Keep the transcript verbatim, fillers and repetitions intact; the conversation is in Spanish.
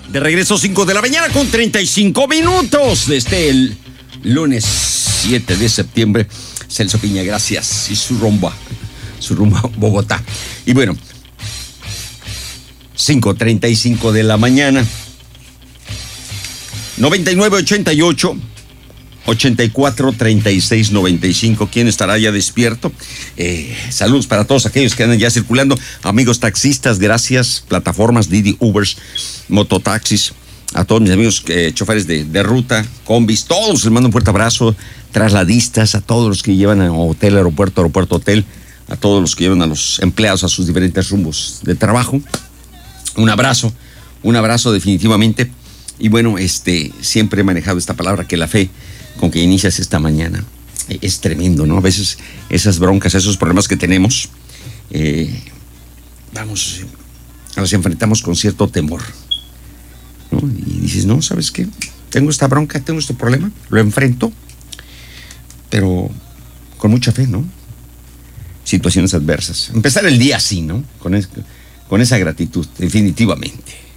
De regreso, cinco de la mañana con treinta y cinco minutos. Desde el lunes siete de septiembre. Celso Piña, gracias. Y su rumba. Su rumba a Bogotá. Y bueno, cinco treinta y cinco de la mañana. noventa y nueve ochenta y ocho ochenta y cuatro treinta y seis noventa y cinco. ¿Quién estará ya despierto? Eh, saludos para todos aquellos que andan ya circulando. Amigos taxistas, gracias. Plataformas, Didi, Ubers, mototaxis. A todos mis amigos eh, choferes de, de ruta, combis, todos les mando un fuerte abrazo. Trasladistas, a todos los que llevan a hotel, aeropuerto, aeropuerto, hotel. A todos los que llevan a los empleados a sus diferentes rumbos de trabajo. Un abrazo, un abrazo definitivamente. Y bueno, este, siempre he manejado esta palabra, que la fe con que inicias esta mañana es tremendo, ¿no? A veces esas broncas, esos problemas que tenemos, eh, vamos, los enfrentamos con cierto temor, ¿no? Y dices, no, ¿sabes qué? Tengo esta bronca, tengo este problema, lo enfrento, pero con mucha fe, ¿no? Situaciones adversas. Empezar el día así, ¿no? Con, es, con esa gratitud, definitivamente.